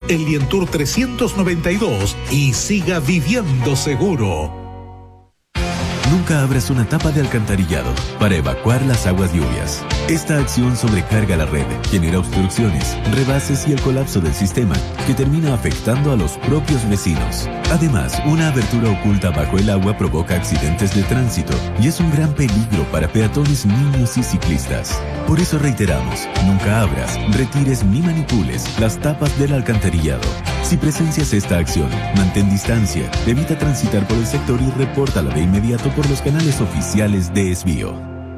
en Lientour 392 y siga viviendo seguro. Nunca abras una tapa de alcantarillado para evacuar las aguas lluvias. Esta acción sobrecarga la red, genera obstrucciones, rebases y el colapso del sistema, que termina afectando a los propios vecinos. Además, una abertura oculta bajo el agua provoca accidentes de tránsito y es un gran peligro para peatones, niños y ciclistas. Por eso reiteramos, nunca abras, retires ni manipules las tapas del alcantarillado. Si presencias esta acción, mantén distancia, evita transitar por el sector y repórtala de inmediato por los canales oficiales de Esbio.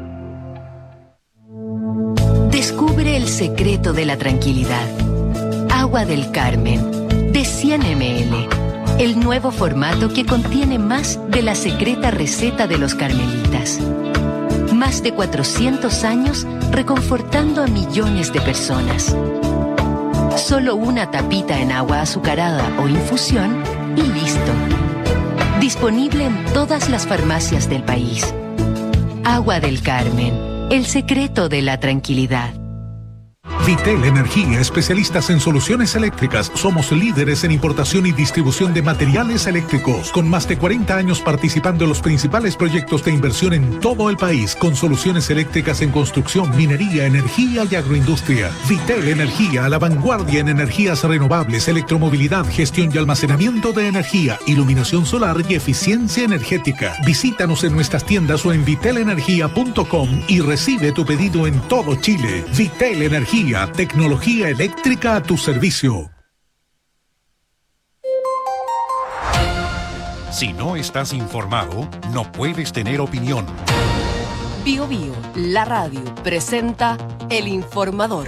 Descubre el secreto de la tranquilidad. Agua del Carmen, de 100 ml. El nuevo formato que contiene más de la secreta receta de los carmelitas. Más de 400 años reconfortando a millones de personas. Solo una tapita en agua azucarada o infusión y listo. Disponible en todas las farmacias del país. Agua del Carmen, el secreto de la tranquilidad. Vitel Energía, especialistas en soluciones eléctricas. Somos líderes en importación y distribución de materiales eléctricos, con más de 40 años participando en los principales proyectos de inversión en todo el país, con soluciones eléctricas en construcción, minería, energía y agroindustria. Vitel Energía, a la vanguardia en energías renovables, electromovilidad, gestión y almacenamiento de energía, iluminación solar y eficiencia energética. Visítanos en nuestras tiendas o en vitelenergia.com y recibe tu pedido en todo Chile. Vitel Energía, tecnología eléctrica a tu servicio. Si no estás informado, no puedes tener opinión. Bio Bio, la radio, presenta El Informador.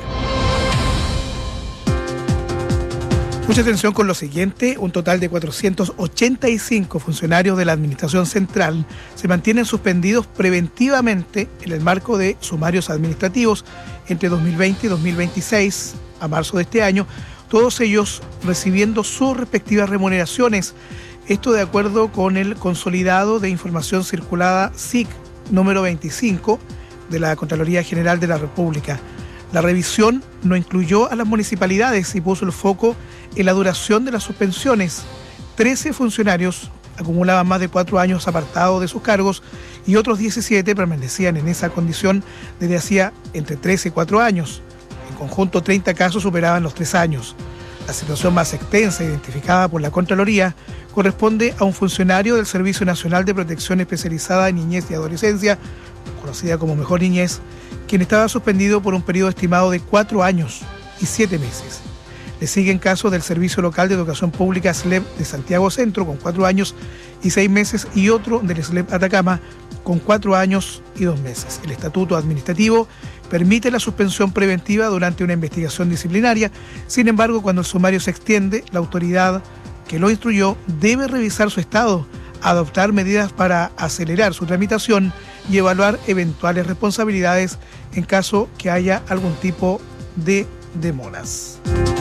Mucha atención con lo siguiente: un total de 485 funcionarios de la Administración Central se mantienen suspendidos preventivamente en el marco de sumarios administrativos entre 2020 y 2026, a marzo de este año, todos ellos recibiendo sus respectivas remuneraciones. Esto de acuerdo con el consolidado de información circulada SIC número 25 de la Contraloría General de la República. La revisión no incluyó a las municipalidades y puso el foco en la duración de las suspensiones. 13 funcionarios acumulaban más de 4 años apartados de sus cargos y otros 17 permanecían en esa condición desde hacía entre 3 y 4 años. En conjunto, 30 casos superaban los 3 años. La situación más extensa identificada por la Contraloría corresponde a un funcionario del Servicio Nacional de Protección Especializada en Niñez y Adolescencia, conocida como Mejor Niñez, quien estaba suspendido por un periodo estimado de 4 años y 7 meses. Le siguen casos del Servicio Local de Educación Pública SLEP de Santiago Centro con 4 años y 6 meses y otro del SLEP Atacama con 4 años y 2 meses. El estatuto administrativo permite la suspensión preventiva durante una investigación disciplinaria. Sin embargo, cuando el sumario se extiende, la autoridad que lo instruyó debe revisar su estado, adoptar medidas para acelerar su tramitación y evaluar eventuales responsabilidades en caso que haya algún tipo de demoras.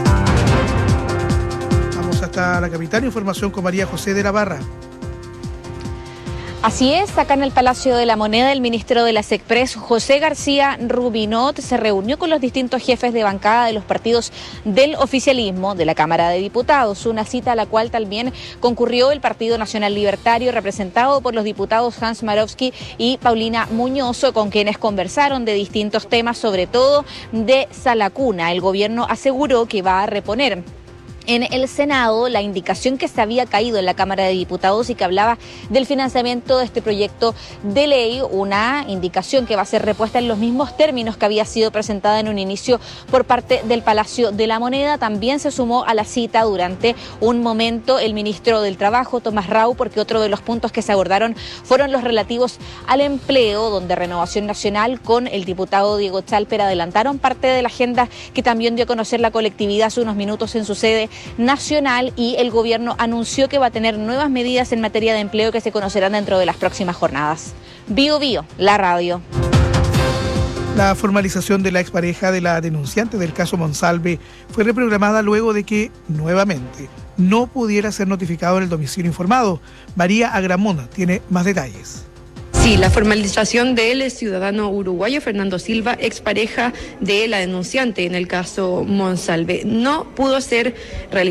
Vamos hasta la capital. Información con María José de la Barra. Así es, acá en el Palacio de la Moneda, el ministro de la SECPRES, José García Rubinot, se reunió con los distintos jefes de bancada de los partidos del oficialismo de la Cámara de Diputados, una cita a la cual también concurrió el Partido Nacional Libertario, representado por los diputados Hans Marowski y Paulina Muñoz, con quienes conversaron de distintos temas, sobre todo de Salacuna. El gobierno aseguró que va a reponer en el Senado la indicación que se había caído en la Cámara de Diputados y que hablaba del financiamiento de este proyecto de ley, una indicación que va a ser repuesta en los mismos términos que había sido presentada en un inicio por parte del Palacio de la Moneda. También se sumó a la cita durante un momento el ministro del Trabajo, Tomás Rau, porque otro de los puntos que se abordaron fueron los relativos al empleo, donde Renovación Nacional con el diputado Diego Chalper adelantaron parte de la agenda que también dio a conocer la colectividad hace unos minutos en su sede nacional, y el gobierno anunció que va a tener nuevas medidas en materia de empleo que se conocerán dentro de las próximas jornadas. Bio Bio, la radio. La formalización de la expareja de la denunciante del caso Monsalve fue reprogramada luego de que, nuevamente, no pudiera ser notificado en el domicilio informado. María Agramón tiene más detalles. Sí, la formalización de él es ciudadano uruguayo Fernando Silva, expareja de la denunciante en el caso Monsalve. No pudo ser realizada